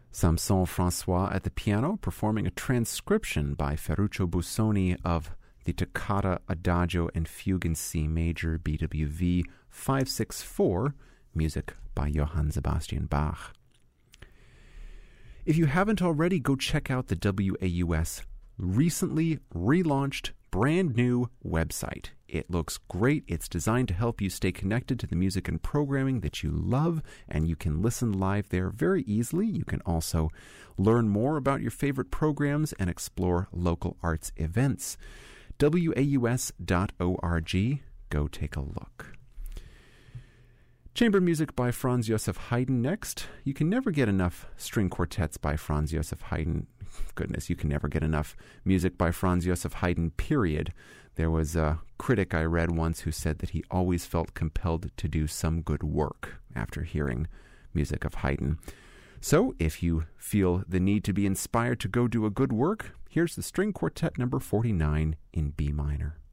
Samson François at the piano, performing a transcription by Ferruccio Busoni of the Toccata, Adagio, and Fugue in C major, BWV 564, music by Johann Sebastian Bach. If you haven't already, go check out the WAUS recently relaunched brand new website. It looks great. It's designed to help you stay connected to the music and programming that you love, and you can listen live there very easily. You can also learn more about your favorite programs and explore local arts events. WAUS.org. Go take a look. Chamber music by Franz Joseph Haydn next. You can never get enough string quartets by Franz Joseph Haydn. Goodness, you can never get enough music by Franz Joseph Haydn, period. There was a critic I read once who said that he always felt compelled to do some good work after hearing music of Haydn. So, if you feel the need to be inspired to go do a good work, here's the String Quartet number 49 in B minor.